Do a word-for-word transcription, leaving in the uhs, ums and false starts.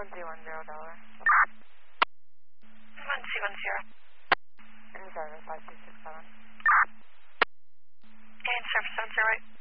one zero one zero Delaware. one zero one zero. In service, five two six seven. In service, seven zero eight.